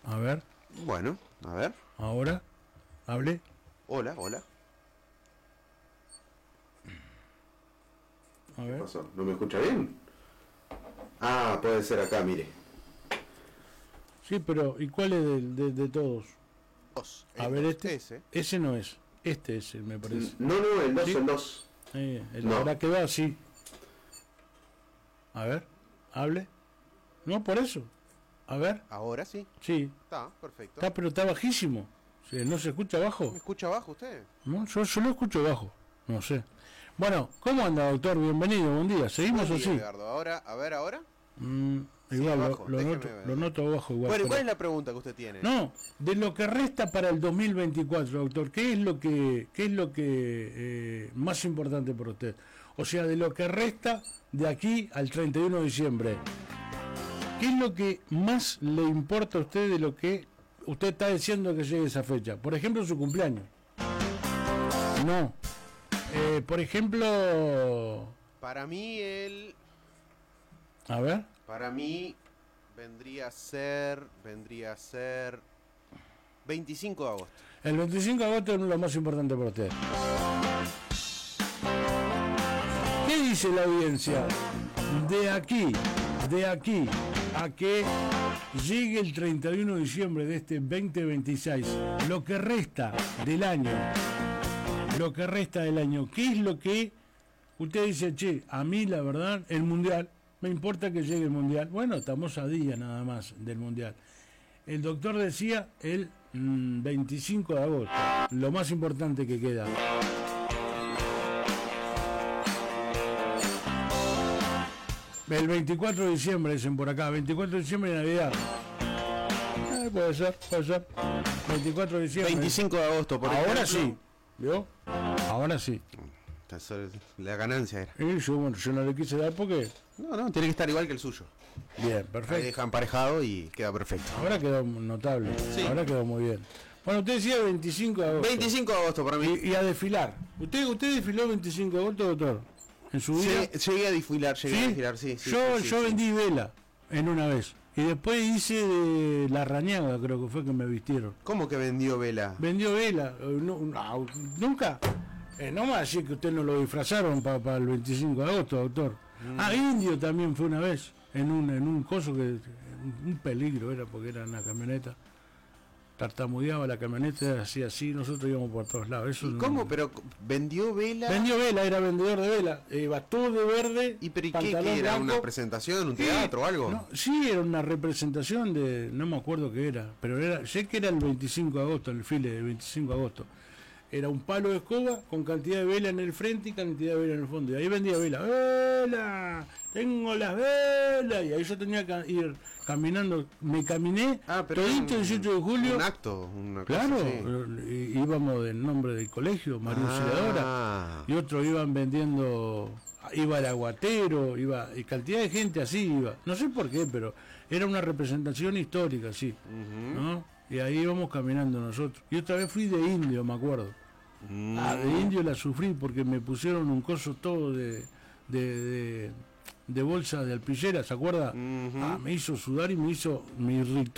A ver. Bueno, a ver. Ahora. Hable. Hola, hola. A ver. ¿Qué pasó? ¿No me escucha bien? Ah, puede ser acá, mire. Sí, pero ¿y cuál es de todos? Dos. A ver, este. Ese. Ese no es. Este es el, me parece. No, el 2, ¿Sí? el 2. No. Ahora que va así. A ver. Hable. No, por eso. A ver. Ahora sí. Sí. Está, perfecto. Está, pero está bajísimo. Sí, ¿no se escucha bajo? ¿Me escucha abajo usted? No, yo lo escucho bajo. No sé. Bueno, ¿cómo anda, doctor? Bienvenido, buen día. ¿Seguimos Buen o día, sí? Edgardo. Ahora, a ver, ahora. Igual, abajo, lo déjeme noto bajo igual. Bueno, ¿y pero... cuál es la pregunta que usted tiene? No, de lo que resta para el 2024, doctor, ¿qué es lo que más importante para usted? O sea, de lo que resta de aquí al 31 de diciembre, ¿qué es lo que más le importa a usted de lo que usted está diciendo que llegue esa fecha? Por ejemplo, su cumpleaños. No. Por ejemplo... Para mí A ver. Para mí vendría a ser 25 de agosto. El 25 de agosto es lo más importante para usted. ¿Qué dice la audiencia? De aquí a que llegue el 31 de diciembre de este 2026, lo que resta del año, ¿qué es lo que usted dice? Che, a mí la verdad, el mundial, me importa que llegue el mundial. Bueno, estamos a día nada más del mundial. El doctor decía el 25 de agosto, lo más importante que queda. El 24 de diciembre, dicen por acá, 24 de diciembre de Navidad. Puede ser. 24 de diciembre. 25 de agosto, por Ahora ejemplo. sí, ¿vio? Ahora sí. La ganancia era. Y yo no le quise dar porque... No, tiene que estar igual que el suyo. Bien, Ahí perfecto. deja emparejado y queda perfecto. Ahora quedó notable, Sí. ahora quedó muy bien. Bueno, usted decía 25 de agosto. 25 de agosto para mí. Y a desfilar. ¿Usted desfiló 25 de agosto, doctor? ¿En su vida? Llegué a desfilar, sí. Yo vendí vela en una vez. Y después hice de la rañaga, creo que fue que me vistieron. ¿Cómo que vendió vela? ¿Vendió vela? ¿Nunca? No me decir que usted no lo disfrazaron para el 25 de agosto, doctor. Indio también fue una vez. En un coso que... Un peligro era porque era una camioneta. Tartamudeaba la camioneta, hacía así, nosotros íbamos por todos lados. Eso ¿Y no- cómo? ¿Pero vendió vela? Vendió vela, era vendedor de vela. Iba todo de verde. ¿Y pero ¿y pantalón qué era? blanco. ¿Una presentación, un Sí, teatro o algo? no, sí, era una representación de... No me acuerdo qué era, pero sé que era el 25 de agosto, el desfile del 25 de agosto. Era un palo de escoba con cantidad de vela en el frente y cantidad de vela en el fondo. Y ahí vendía vela. ¡Vela! Tengo las velas. Y ahí yo tenía que ir caminando. Me caminé pero todito el 18 de julio. Un acto, una cosa Claro, así. íbamos del nombre del colegio, María Auxiliadora, y otros iban vendiendo, iba el aguatero, y cantidad de gente así iba, no sé por qué, pero era una representación histórica, sí, ¿no? Y ahí íbamos caminando nosotros. Y otra vez fui de indio, me acuerdo. De indio la sufrí porque me pusieron un coso todo de bolsa de alpillera, ¿se acuerda? Me hizo sudar y me irritó.